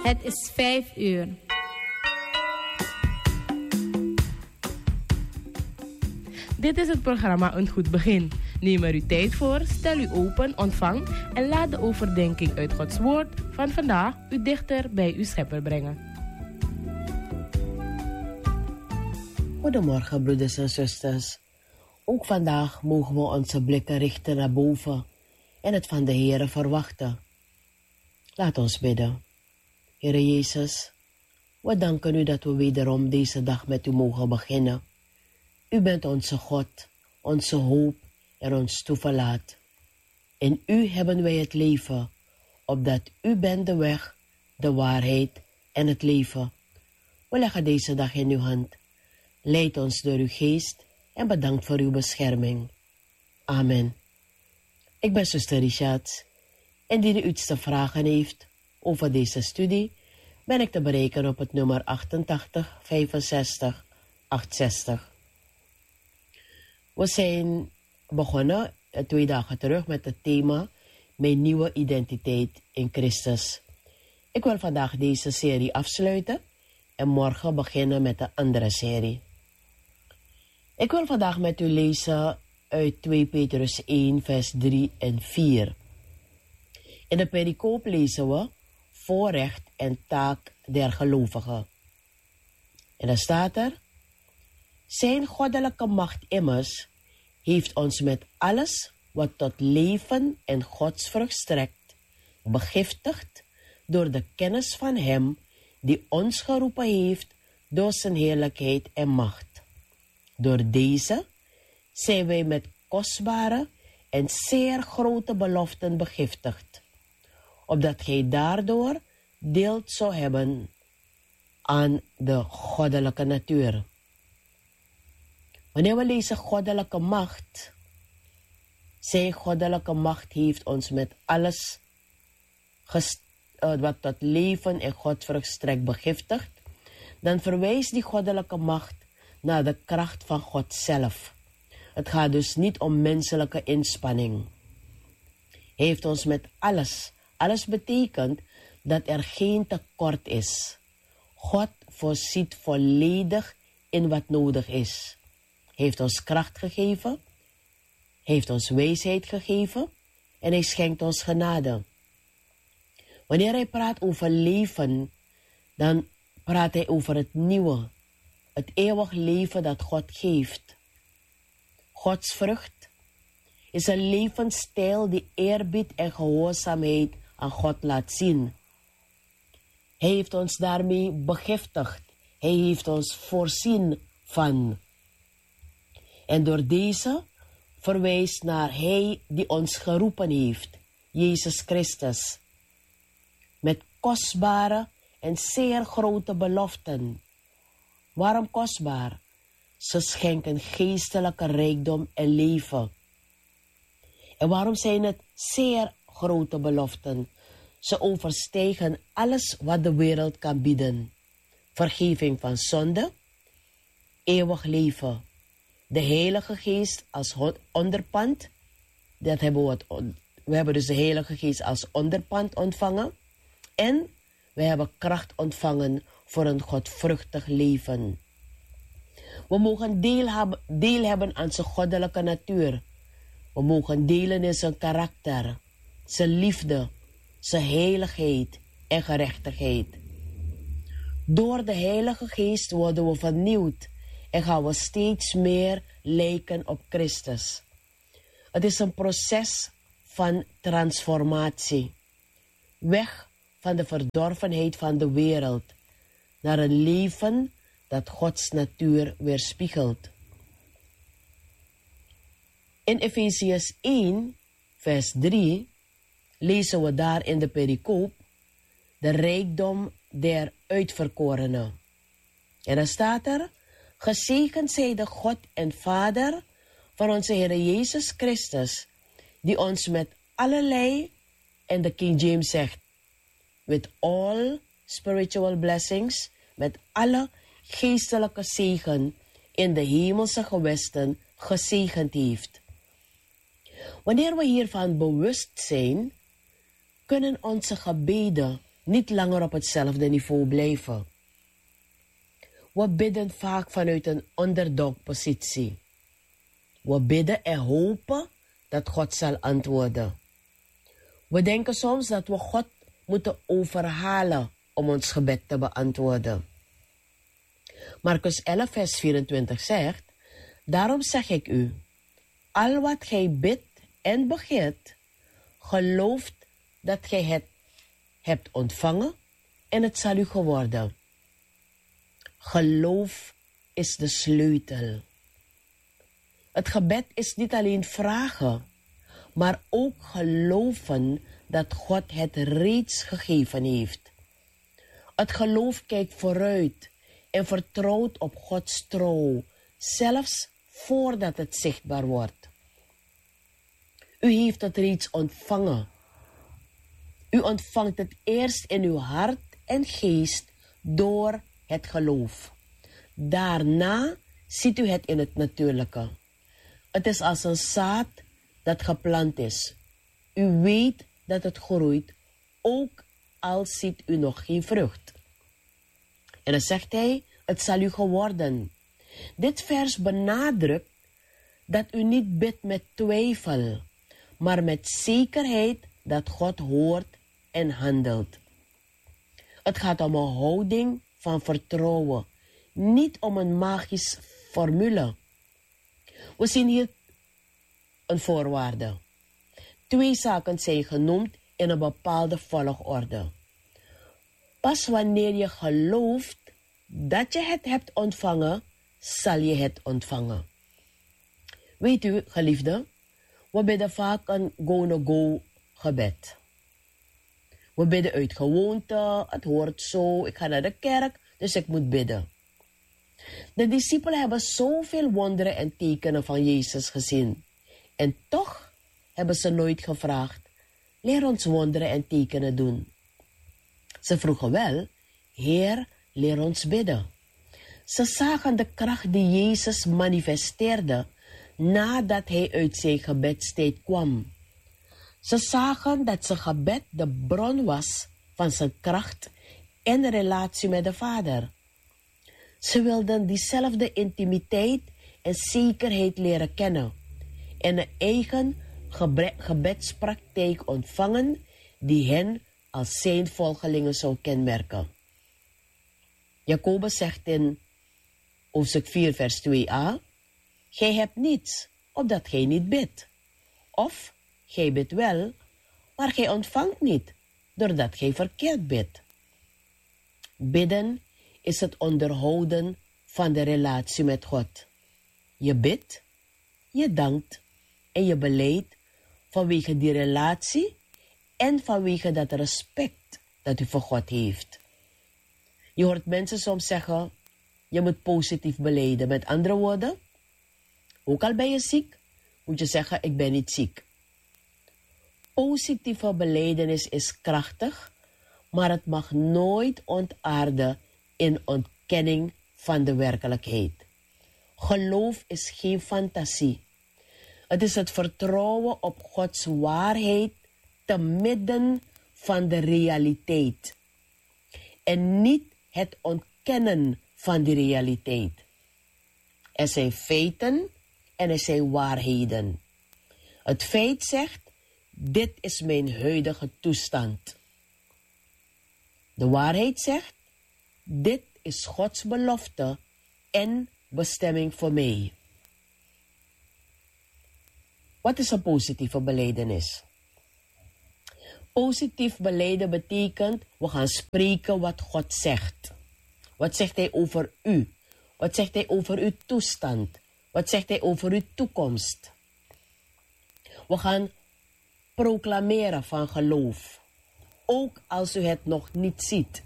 Het is 5 uur. Dit is het programma Een Goed Begin. Neem er uw tijd voor, stel u open, ontvang en laat de overdenking uit Gods Woord van vandaag u dichter bij uw Schepper brengen. Goedemorgen, broeders en zusters. Ook vandaag mogen we onze blikken richten naar boven en het van de Heere verwachten. Laat ons bidden. Heere Jezus, we danken u dat we wederom deze dag met u mogen beginnen. U bent onze God, onze hoop en ons toeverlaat. In u hebben wij het leven, opdat u bent de weg, de waarheid en het leven. We leggen deze dag in uw hand. Leid ons door uw geest en bedankt voor uw bescherming. Amen. Ik ben zuster Richards. Indien u iets te vragen heeft over deze studie, ben ik te bereiken op het nummer 88 65 68. We zijn begonnen 2 dagen terug met het thema Mijn nieuwe identiteit in Christus. Ik wil vandaag deze serie afsluiten en morgen beginnen met de andere serie. Ik wil vandaag met u lezen uit 2 Petrus 1 vers 3 en 4. In de pericoop lezen we voorrecht en taak der gelovigen. En dan staat er: zijn goddelijke macht immers heeft ons met alles wat tot leven en godsvrucht strekt, begiftigd door de kennis van hem die ons geroepen heeft door zijn heerlijkheid en macht. Door deze zijn wij met kostbare en zeer grote beloften begiftigd, opdat gij daardoor deel zou hebben aan de goddelijke natuur. Wanneer we lezen goddelijke macht, zijn goddelijke macht heeft ons met alles wat tot leven en godsvrucht strekt begiftigd, dan verwijst die goddelijke macht naar de kracht van God zelf. Het gaat dus niet om menselijke inspanning. Hij heeft ons met alles. Alles betekent dat er geen tekort is. God voorziet volledig in wat nodig is. Hij heeft ons kracht gegeven, hij heeft ons wijsheid gegeven en hij schenkt ons genade. Wanneer hij praat over leven, dan praat hij over het nieuwe, het eeuwig leven dat God geeft. Gods vrucht is een levensstijl die eerbied en gehoorzaamheid aan God laat zien. Hij heeft ons daarmee begiftigd. Hij heeft ons voorzien van. En door deze verwijst naar hij die ons geroepen heeft, Jezus Christus. Met kostbare en zeer grote beloften. Waarom kostbaar? Ze schenken geestelijke rijkdom en leven. En waarom zijn het zeer grote beloften? Ze overstijgen alles wat de wereld kan bieden. Vergeving van zonde, eeuwig leven. De Heilige Geest als onderpand. We hebben dus de Heilige Geest als onderpand ontvangen. En we hebben kracht ontvangen voor een godvruchtig leven. We mogen deel hebben aan zijn goddelijke natuur. We mogen delen in zijn karakter, zijn liefde, zijn heiligheid en gerechtigheid. Door de Heilige Geest worden we vernieuwd en gaan we steeds meer lijken op Christus. Het is een proces van transformatie. Weg van de verdorvenheid van de wereld naar een leven dat Gods natuur weerspiegelt. In Efesiërs 1, vers 3, lezen we daar in de pericoop de rijkdom der uitverkorenen. En dan staat er: gezegend zij de God en Vader van onze Heer Jezus Christus, die ons met allerlei, en de King James zegt, with all spiritual blessings, met alle geestelijke zegen in de hemelse gewesten gezegend heeft. Wanneer we hiervan bewust zijn, kunnen onze gebeden niet langer op hetzelfde niveau blijven. We bidden vaak vanuit een underdog-positie. We bidden en hopen dat God zal antwoorden. We denken soms dat we God moeten overhalen om ons gebed te beantwoorden. Marcus 11, vers 24 zegt: daarom zeg ik u, al wat gij bidt en begeert, gelooft dat gij het hebt ontvangen en het zal u geworden. Geloof is de sleutel. Het gebed is niet alleen vragen, maar ook geloven dat God het reeds gegeven heeft. Het geloof kijkt vooruit en vertrouwt op Gods trouw, zelfs voordat het zichtbaar wordt. U heeft het reeds ontvangen. U ontvangt het eerst in uw hart en geest door het geloof. Daarna ziet u het in het natuurlijke. Het is als een zaad dat geplant is. U weet dat het groeit, ook al ziet u nog geen vrucht. En dan zegt hij, het zal u geworden. Dit vers benadrukt dat u niet bidt met twijfel, maar met zekerheid dat God hoort en handelt. Het gaat om een houding van vertrouwen, niet om een magisch formule. We zien hier een voorwaarde. 2 zaken zijn genoemd in een bepaalde volgorde. Pas wanneer je gelooft dat je het hebt ontvangen, zal je het ontvangen. Weet u, geliefde, we bidden vaak een go-no-go gebed. We bidden uit gewoonte, het hoort zo, ik ga naar de kerk, dus ik moet bidden. De discipelen hebben zoveel wonderen en tekenen van Jezus gezien. En toch hebben ze nooit gevraagd, leer ons wonderen en tekenen doen. Ze vroegen wel, Heer, leer ons bidden. Ze zagen de kracht die Jezus manifesteerde nadat hij uit zijn gebedstijd kwam. Ze zagen dat zijn gebed de bron was van zijn kracht en relatie met de Vader. Ze wilden diezelfde intimiteit en zekerheid leren kennen en een eigen gebedspraktijk ontvangen die hen als zijn volgelingen zou kenmerken. Jacobus zegt in hoofdstuk 4 vers 2a, gij hebt niets, opdat gij niet bidt. Of, gij bidt wel, maar gij ontvangt niet, doordat gij verkeerd bidt. Bidden is het onderhouden van de relatie met God. Je bidt, je dankt en je belijdt vanwege die relatie en vanwege dat respect dat u voor God heeft. Je hoort mensen soms zeggen, je moet positief belijden. Met andere woorden, ook al ben je ziek, moet je zeggen, ik ben niet ziek. Positieve belijdenis is krachtig, maar het mag nooit ontaarden in ontkenning van de werkelijkheid. Geloof is geen fantasie. Het is het vertrouwen op Gods waarheid te midden van de realiteit. En niet het ontkennen van die realiteit. Er zijn feiten en er zijn waarheden. Het feit zegt, dit is mijn huidige toestand. De waarheid zegt, dit is Gods belofte en bestemming voor mij. Wat is een positieve belijdenis? Positief belijden betekent, we gaan spreken wat God zegt. Wat zegt hij over u? Wat zegt hij over uw toestand? Wat zegt hij over uw toekomst? We gaan proclameren van geloof, ook als u het nog niet ziet.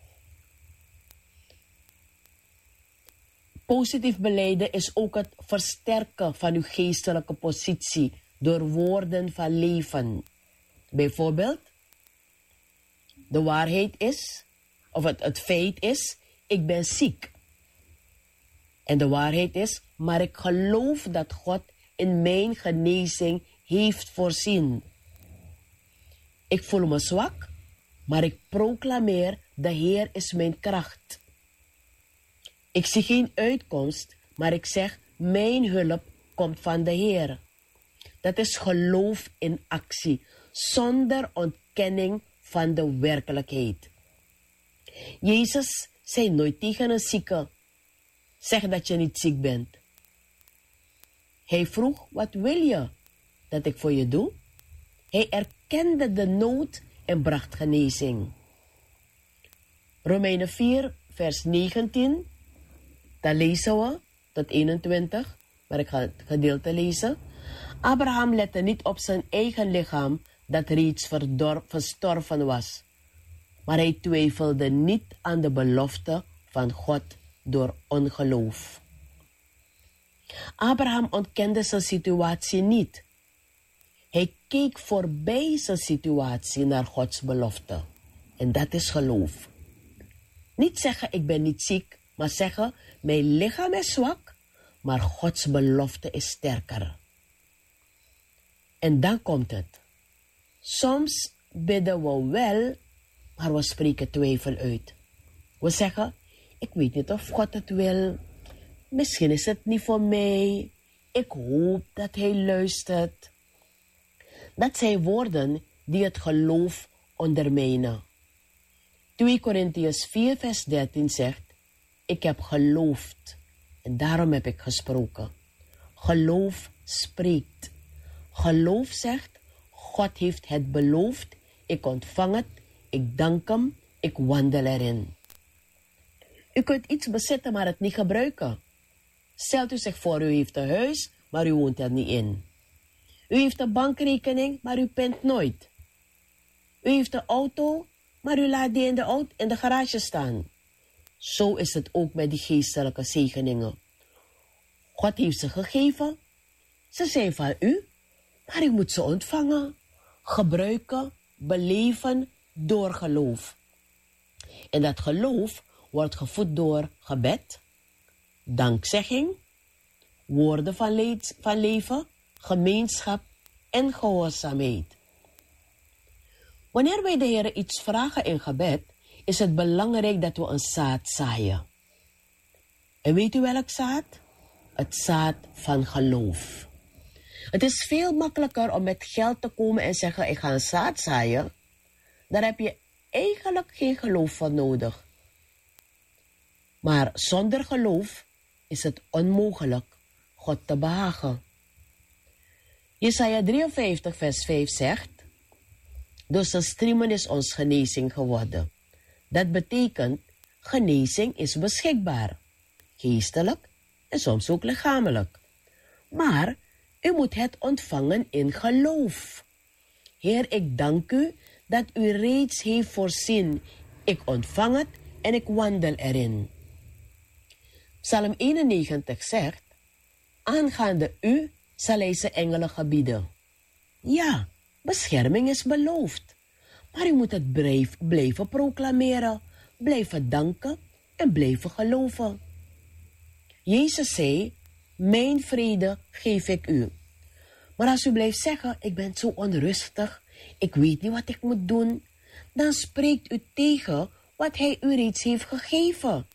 Positief belijden is ook het versterken van uw geestelijke positie door woorden van leven. Bijvoorbeeld, de waarheid is, of het feit is, ik ben ziek. En de waarheid is, maar ik geloof dat God in mijn genezing heeft voorzien. Ik voel me zwak, Maar ik proclameer, de Heer is mijn kracht. Ik zie geen uitkomst, maar ik zeg, mijn hulp komt van de Heer. Dat is geloof in actie, zonder ontkenning van de werkelijkheid. Jezus zei nooit tegen een zieke, zeg dat je niet ziek bent. Hij vroeg, wat wil je dat ik voor je doe? Hij erkende de nood en bracht genezing. Romeinen 4, vers 19, daar lezen we tot 21, maar ik ga het gedeelte lezen. Abraham lette niet op zijn eigen lichaam dat reeds verstorven was, maar hij twijfelde niet aan de belofte van God door ongeloof. Abraham ontkende zijn situatie niet. Hij keek voorbij zijn situatie naar Gods belofte. En dat is geloof. Niet zeggen, ik ben niet ziek, maar zeggen, mijn lichaam is zwak, maar Gods belofte is sterker. En dan komt het. Soms bidden we wel, maar we spreken twijfel uit. We zeggen, ik weet niet of God het wil. Misschien is het niet voor mij. Ik hoop dat Hij luistert. Dat zijn woorden die het geloof ondermijnen. 2 Korintiërs 4 vers 13 zegt, ik heb geloofd en daarom heb ik gesproken. Geloof spreekt. Geloof zegt, God heeft het beloofd, ik ontvang het, ik dank Hem, ik wandel erin. U kunt iets bezitten, maar het niet gebruiken. Stelt u zich voor, u heeft een huis, maar u woont er niet in. U heeft een bankrekening, maar u pint nooit. U heeft een auto, maar u laat die in de garage staan. Zo is het ook met die geestelijke zegeningen. God heeft ze gegeven. Ze zijn van u, maar u moet ze ontvangen, gebruiken, beleven door geloof. En dat geloof wordt gevoed door gebed, dankzegging, woorden van leven, gemeenschap en gehoorzaamheid. Wanneer wij de Heer iets vragen in gebed, is het belangrijk dat we een zaad zaaien. En weet u welk zaad? Het zaad van geloof. Het is veel makkelijker om met geld te komen en zeggen, ik ga een zaad zaaien. Daar heb je eigenlijk geen geloof voor nodig. Maar zonder geloof is het onmogelijk God te behagen. Jesaja 53 vers 5 zegt, door zijn striemen is ons genezing geworden. Dat betekent, genezing is beschikbaar. Geestelijk en soms ook lichamelijk. Maar u moet het ontvangen in geloof. Heer, ik dank u dat u reeds heeft voorzien. Ik ontvang het en ik wandel erin. Psalm 91 zegt, aangaande u zal hij zijn engelen gebieden. Ja, bescherming is beloofd. Maar u moet het blijven proclameren, blijven danken en blijven geloven. Jezus zei, mijn vrede geef ik u. Maar als u blijft zeggen, ik ben zo onrustig, ik weet niet wat ik moet doen, dan spreekt u tegen wat hij u reeds heeft gegeven.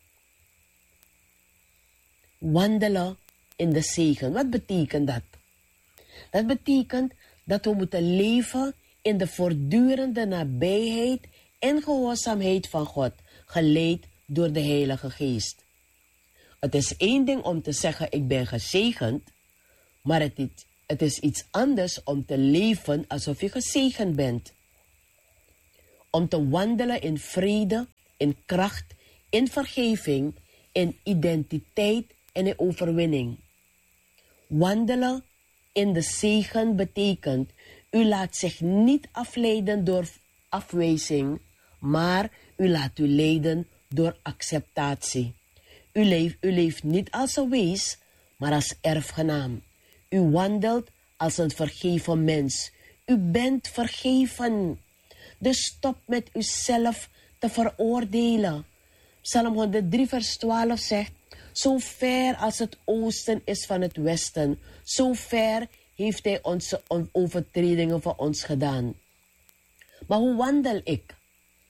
Wandelen in de zegen, wat betekent dat? Dat betekent dat we moeten leven in de voortdurende nabijheid en gehoorzaamheid van God, geleid door de Heilige Geest. Het is één ding om te zeggen, ik ben gezegend, maar het is iets anders om te leven alsof je gezegend bent. Om te wandelen in vrede, in kracht, in vergeving, in identiteit en in overwinning. Wandelen in de zegen betekent, u laat zich niet afleiden door afwijzing, maar u laat u leiden door acceptatie. U leeft niet als een wees, maar als erfgenaam. U wandelt als een vergeven mens. U bent vergeven. Dus stop met uzelf te veroordelen. Psalm 103 vers 12 zegt, zo ver als het oosten is van het westen, zo ver heeft hij onze overtredingen voor ons gedaan. Maar hoe wandel ik?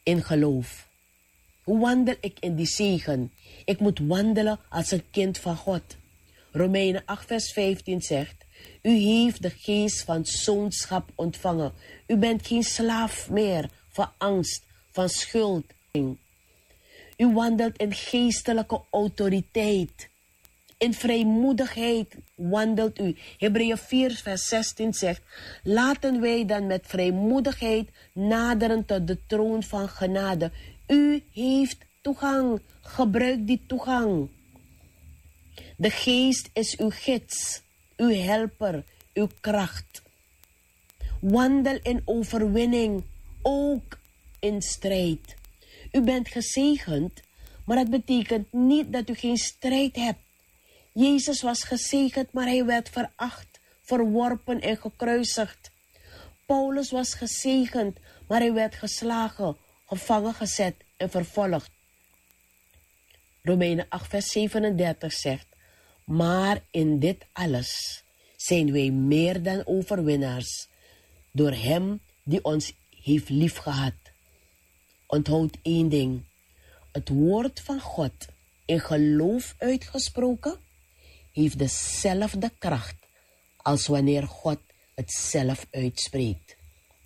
in geloof? Hoe wandel ik in die zegen? Ik moet wandelen als een kind van God. Romeinen 8 vers 15 zegt: U heeft de geest van zoonschap ontvangen. U bent geen slaaf meer van angst, van schuld. U wandelt in geestelijke autoriteit. In vrijmoedigheid wandelt u. Hebreeën 4 vers 16 zegt: Laten wij dan met vrijmoedigheid naderen tot de troon van genade. U heeft toegang. Gebruik die toegang. De geest is uw gids, uw helper, uw kracht. Wandel in overwinning, ook in strijd. U bent gezegend, maar dat betekent niet dat u geen strijd hebt. Jezus was gezegend, maar hij werd veracht, verworpen en gekruisigd. Paulus was gezegend, maar hij werd geslagen, gevangen gezet en vervolgd. Romeinen 8 vers 37 zegt: Maar in dit alles zijn wij meer dan overwinnaars, door hem die ons heeft liefgehad. Onthoud één ding: het woord van God in geloof uitgesproken heeft dezelfde kracht als wanneer God het zelf uitspreekt.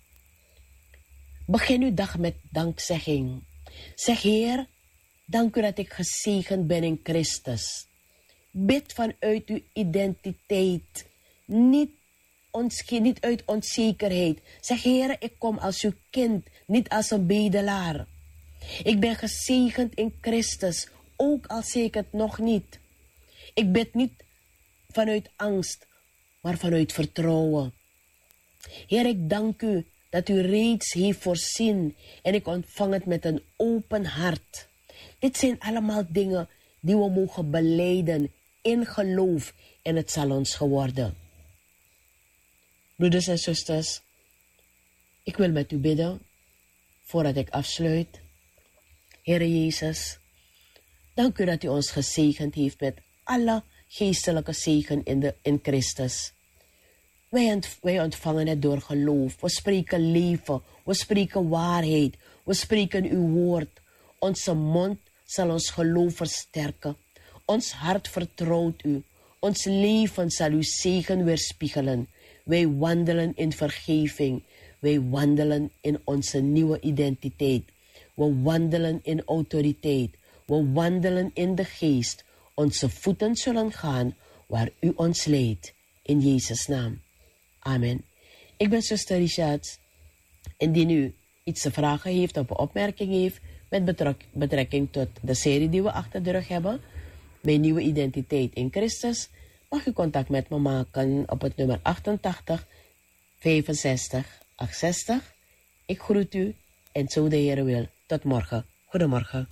Begin uw dag met dankzegging. Zeg: Heer, dank u dat ik gezegend ben in Christus. Bid vanuit uw identiteit, niet uit onzekerheid. Zeg: Heer, ik kom als uw kind, niet als een bedelaar. Ik ben gezegend in Christus, ook al zie ik het nog niet. Ik bid niet vanuit angst, maar vanuit vertrouwen. Heer, ik dank u dat u reeds heeft voorzien en ik ontvang het met een open hart. Dit zijn allemaal dingen die we mogen belijden in geloof en het zal ons geworden. Broeders en zusters, ik wil met u bidden voordat ik afsluit. Heere Jezus, dank u dat u ons gezegend heeft met alle geestelijke zegen in Christus. Wij ontvangen het door geloof. We spreken leven, we spreken waarheid, we spreken uw woord. Onze mond zal ons geloof versterken. Ons hart vertrouwt u. Ons leven zal uw zegen weerspiegelen. Wij wandelen in vergeving. Wij wandelen in onze nieuwe identiteit. We wandelen in autoriteit. We wandelen in de geest. Onze voeten zullen gaan waar u ons leidt. In Jezus' naam. Amen. Ik ben zuster Richards. Indien u iets te vragen heeft of een opmerking heeft met betrekking tot de serie die we achter de rug hebben, mijn nieuwe identiteit in Christus, mag u contact met me maken op het nummer 88 65 68. Ik groet u en zo de Heer wil. Tot morgen. Goedemorgen.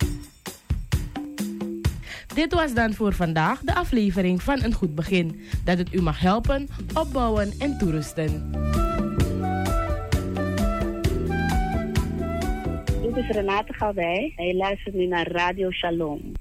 Dit was dan voor vandaag de aflevering van Een Goed Begin. Dat het u mag helpen, opbouwen en toerusten. Dit is Renate Gauwij en je luistert nu naar Radio Shalom.